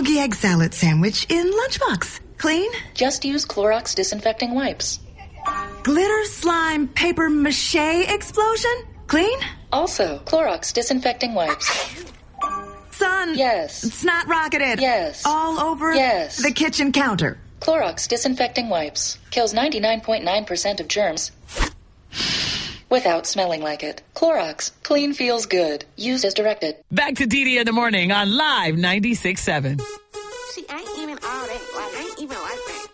soggy egg salad sandwich in lunchbox. Clean? Just use Clorox disinfecting wipes. Glitter slime paper mache explosion? Clean? Also, Clorox disinfecting wipes. Son. Yes. Snot rocketed. Yes. All over Yes. the kitchen counter. Clorox disinfecting wipes. Kills 99.9% of germs without smelling like it. Clorox. Clean feels good. Used as directed. Back to DD in the morning on Live 96.7. See, I ain't even all that. Like, I ain't even like that.